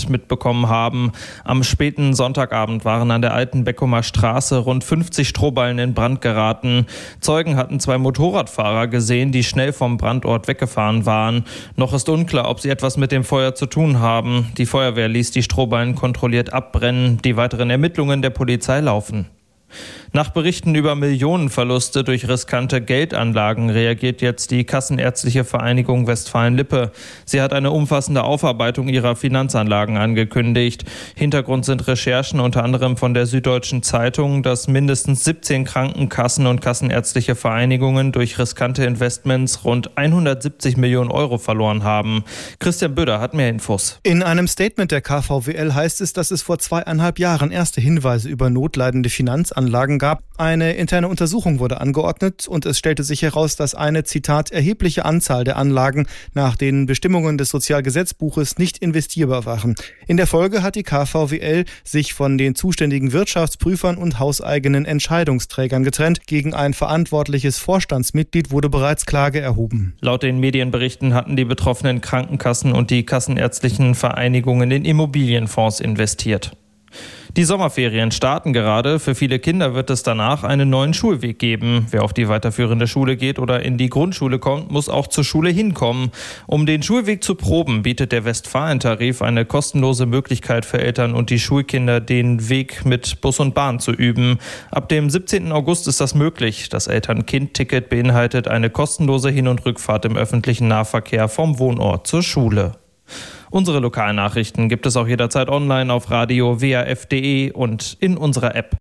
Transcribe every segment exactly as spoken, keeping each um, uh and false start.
Brand mitbekommen haben. Am späten Sonntagabend waren an der alten Beckumer Straße rund fünfzig Strohballen in Brand geraten. Zeugen hatten zwei Motorradfahrer gesehen, die schnell vom Brandort weggefahren waren. Noch ist unklar, ob sie etwas mit dem Feuer zu tun haben. Die Feuerwehr ließ die Strohballen kontrolliert abbrennen. Die weiteren Ermittlungen der Polizei laufen. Nach Berichten über Millionenverluste durch riskante Geldanlagen reagiert jetzt die Kassenärztliche Vereinigung Westfalen-Lippe. Sie hat eine umfassende Aufarbeitung ihrer Finanzanlagen angekündigt. Hintergrund sind Recherchen unter anderem von der Süddeutschen Zeitung, dass mindestens siebzehn Krankenkassen und kassenärztliche Vereinigungen durch riskante Investments rund hundertsiebzig Millionen Euro verloren haben. Christian Böder hat mehr Infos. In einem Statement der K V W L heißt es, dass es vor zweieinhalb Jahren erste Hinweise über notleidende Finanzanlagen gab. Eine interne Untersuchung wurde angeordnet und es stellte sich heraus, dass eine, Zitat, erhebliche Anzahl der Anlagen nach den Bestimmungen des Sozialgesetzbuches nicht investierbar waren. In der Folge hat die K V W L sich von den zuständigen Wirtschaftsprüfern und hauseigenen Entscheidungsträgern getrennt. Gegen ein verantwortliches Vorstandsmitglied wurde bereits Klage erhoben. Laut den Medienberichten hatten die betroffenen Krankenkassen und die kassenärztlichen Vereinigungen in Immobilienfonds investiert. Die Sommerferien starten gerade. Für viele Kinder wird es danach einen neuen Schulweg geben. Wer auf die weiterführende Schule geht oder in die Grundschule kommt, muss auch zur Schule hinkommen. Um den Schulweg zu proben, bietet der Westfalen-Tarif eine kostenlose Möglichkeit für Eltern und die Schulkinder, den Weg mit Bus und Bahn zu üben. Ab dem siebzehnten August ist das möglich. Das Eltern-Kind-Ticket beinhaltet eine kostenlose Hin- und Rückfahrt im öffentlichen Nahverkehr vom Wohnort zur Schule. Unsere Lokalnachrichten gibt es auch jederzeit online auf radio w a f punkt d e und in unserer App.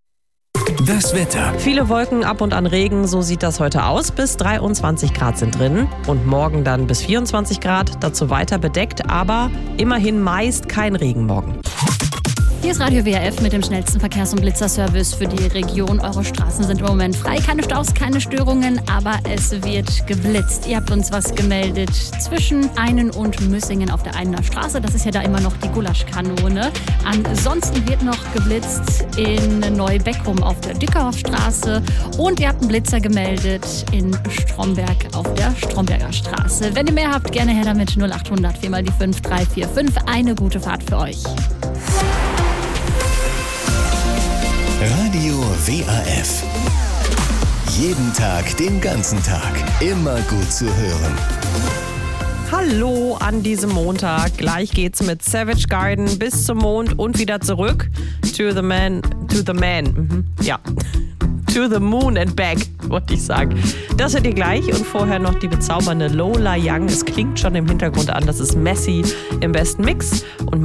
Das Wetter. Viele Wolken, ab und an Regen, so sieht das heute aus. Bis dreiundzwanzig Grad sind drin und morgen dann bis vierundzwanzig Grad. Dazu weiter bedeckt, aber immerhin meist kein Regen morgen. Hier ist Radio W R F mit dem schnellsten Verkehrs- und Blitzerservice für die Region. Eure Straßen sind im Moment frei. Keine Staus, keine Störungen, aber es wird geblitzt. Ihr habt uns was gemeldet zwischen Einen und Müssingen auf der Einener Straße. Das ist ja da immer noch die Gulaschkanone. Ansonsten wird noch geblitzt in Neubeckum auf der Dickerhofstraße. Und ihr habt einen Blitzer gemeldet in Stromberg auf der Stromberger Straße. Wenn ihr mehr habt, gerne her damit. null acht hundert vier mal die fünf drei vier fünf. Eine gute Fahrt für euch. Radio W A F. Jeden Tag, den ganzen Tag. Immer gut zu hören. Hallo an diesem Montag. Gleich geht's mit Savage Garden bis zum Mond und wieder zurück. To the man, to the man. Mhm. Ja. To the moon and back, wollte ich sagen. Das hört ihr gleich und vorher noch die bezaubernde Lola Young. Es klingt schon im Hintergrund an, das ist Messi im besten Mix und